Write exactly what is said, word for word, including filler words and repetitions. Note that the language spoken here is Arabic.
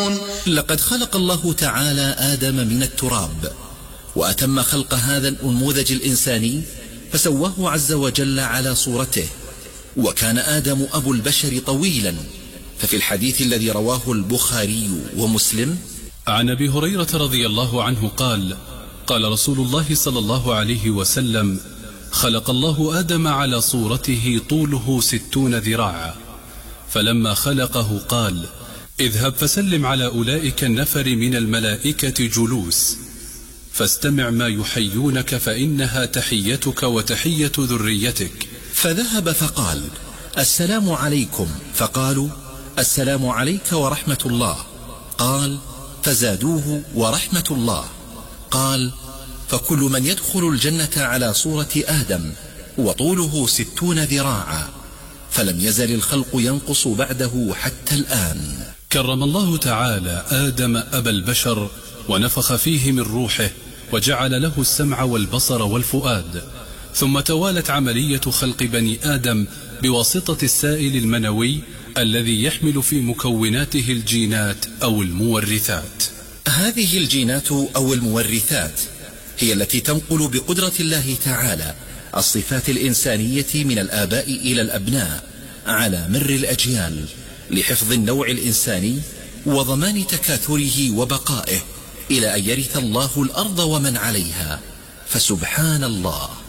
لقد خلق الله تعالى آدم من التراب، وأتم خلق هذا الأنموذج الإنساني فسواه عز وجل على صورته. وكان آدم أبو البشر طويلا، ففي الحديث الذي رواه البخاري ومسلم عن أبي هريرة رضي الله عنه قال: قال رسول الله صلى الله عليه وسلم: خلق الله آدم على صورته طوله ستون ذراعا، فلما خلقه قال: اذهب فسلم على أولئك النفر من الملائكة جلوس، فاستمع ما يحيونك فإنها تحيتك وتحية ذريتك. فذهب فقال: السلام عليكم، فقالوا: السلام عليك ورحمة الله. قال: فزادوه: ورحمة الله. قال: فكل من يدخل الجنة على صورة آدم وطوله ستون ذراعا، فلم يزل الخلق ينقص بعده حتى الآن. كرم الله تعالى آدم أبا البشر ونفخ فيه من روحه، وجعل له السمع والبصر والفؤاد، ثم توالت عملية خلق بني آدم بواسطة السائل المنوي الذي يحمل في مكوناته الجينات أو المورثات. هذه الجينات أو المورثات هي التي تنقل بقدرة الله تعالى الصفات الإنسانية من الآباء إلى الأبناء على مر الأجيال، لحفظ النوع الإنساني وضمان تكاثره وبقائه إلى أن يرث الله الأرض ومن عليها. فسبحان الله.